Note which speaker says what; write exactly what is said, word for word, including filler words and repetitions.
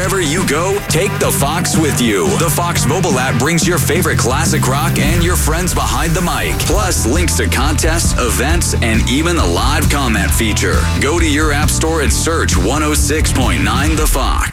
Speaker 1: Wherever you go, take the Fox with you. The Fox mobile app brings your favorite classic rock and your friends behind the mic. Plus, links to contests, events, and even a live comment feature. Go to your app store and search one oh six point nine The Fox.